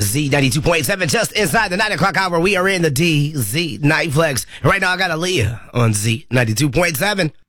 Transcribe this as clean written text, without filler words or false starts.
Z92.7, just inside the 9 o'clock hour. We are in the DZ Night Flex. Right now, I got Aaliyah on Z92.7.